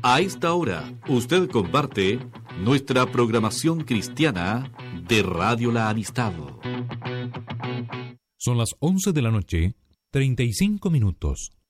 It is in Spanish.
A esta hora, usted comparte nuestra programación cristiana de Radio La Amistad. Son las 11 de la noche, 35 minutos.